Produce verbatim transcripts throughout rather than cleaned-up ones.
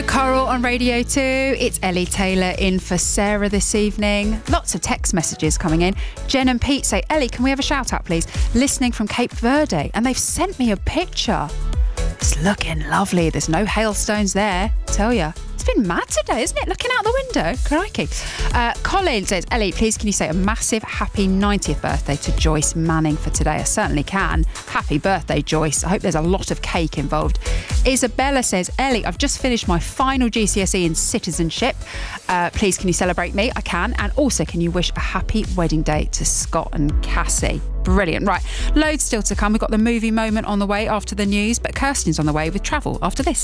The Coral on Radio two. It's Ellie Taylor in for Sarah this evening. Lots of text messages coming in. Jen and Pete say, Ellie, can we have a shout out, please? Listening from Cape Verde. And they've sent me a picture. It's looking lovely. There's no hailstones there. Tell ya. It's been mad today, isn't it? Looking out the window. Crikey. Uh, Colin says, Ellie, please can you say a massive happy ninetieth birthday to Joyce Manning for today? I certainly can. Happy birthday, Joyce. I hope there's a lot of cake involved. Isabella says, Ellie, I've just finished my final G C S E in citizenship. Uh, please can you celebrate me? I can. And also, can you wish a happy wedding day to Scott and Cassie? Brilliant. Right, loads still to come. We've got the movie moment on the way after the news, but Kirsten's on the way with travel after this.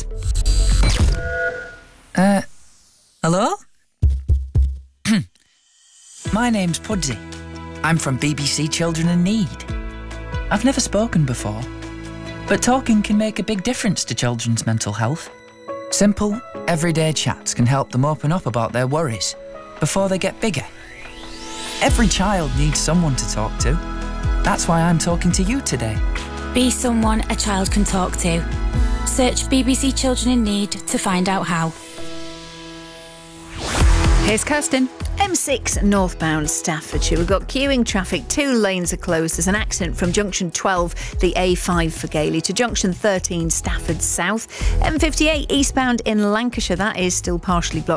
Uh, hello? My name's Pudsey. I'm from B B C Children in Need. I've never spoken before, but talking can make a big difference to children's mental health. Simple, everyday chats can help them open up about their worries before they get bigger. Every child needs someone to talk to. That's why I'm talking to you today. Be someone a child can talk to. Search B B C Children in Need to find out how. Here's Kirsten. M six northbound Staffordshire. We've got queuing traffic. Two lanes are closed. There's an accident from junction twelve, the A five for Gailey, to junction thirteen, Stafford South. M fifty-eight eastbound in Lancashire. That is still partially blocked